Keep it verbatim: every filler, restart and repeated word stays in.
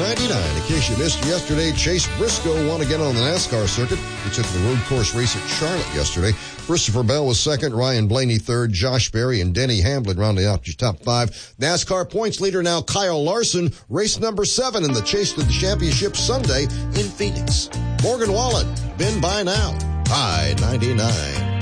ninety-nine. In case you missed yesterday, Chase Briscoe won again on the NASCAR circuit. He took the road course race at Charlotte yesterday. Christopher Bell was second, Ryan Blaney third, Josh Berry and Denny Hamlin rounding out your top five. NASCAR points leader now Kyle Larson, race number seven in the chase to the championship Sunday in Phoenix. Morgan Wallen, been by now, I ninety-nine.